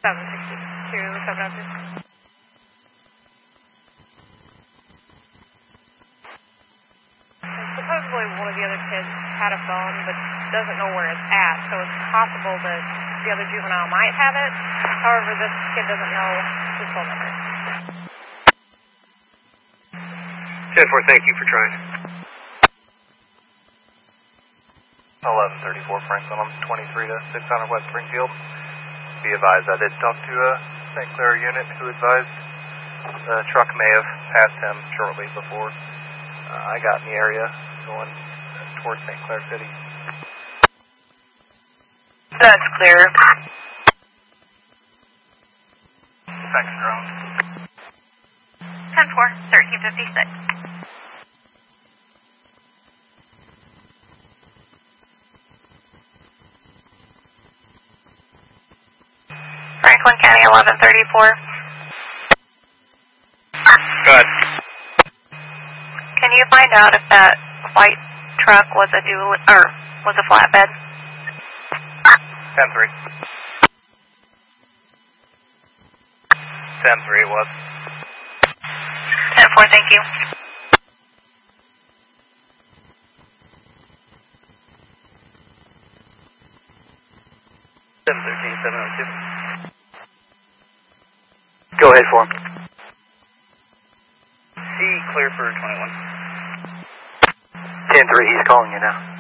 762, 702. Supposedly one of the other kids had a phone, but doesn't know where it's at, so it's possible that the other juvenile might have it. However, this kid doesn't know his phone number. 10-4, thank you for trying. 1134 Franklin, I'm 23 to 600 West Springfield. Be advised, I did talk to a St. Clair unit who advised the truck may have passed him shortly before I got in the area going towards St. Clair City. That's clear. Thanks, drone. 10-4, 1356. Franklin County 1134. Go ahead. Can you find out if that white truck was a was a flatbed? 10-3. 10-3 it was. 10-4, thank you. Go ahead for him. C, clear for 21. 10-3, he's calling you now.